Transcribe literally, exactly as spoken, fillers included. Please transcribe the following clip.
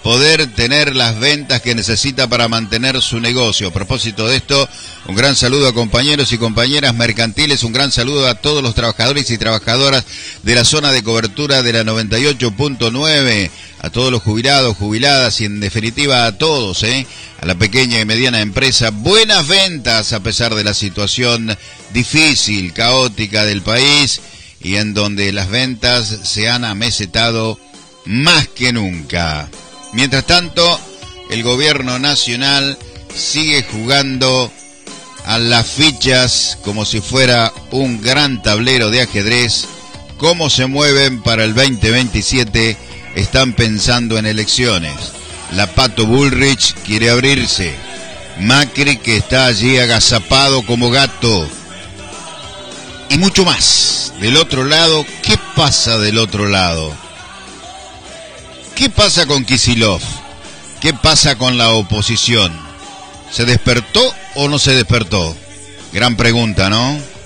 poder tener las ventas que necesita para mantener su negocio. A propósito de esto, un gran saludo a compañeros y compañeras mercantiles, un gran saludo a todos los trabajadores y trabajadoras de la zona de cobertura de la noventa y ocho punto nueve, a todos los jubilados, jubiladas y en definitiva a todos, ¿eh? a la pequeña y mediana empresa. Buenas ventas a pesar de la situación difícil, caótica del país y en donde las ventas se han amesetado más que nunca. Mientras tanto, el gobierno nacional sigue jugando a las fichas como si fuera un gran tablero de ajedrez. ¿Cómo se mueven para el veinte veintisiete? Están pensando en elecciones. La Pato Bullrich quiere abrirse. Macri que está allí agazapado como gato. Y mucho más. Del otro lado, ¿qué pasa del otro lado? ¿Qué pasa con Kicillof? ¿Qué pasa con la oposición? ¿Se despertó o no se despertó? Gran pregunta, ¿no?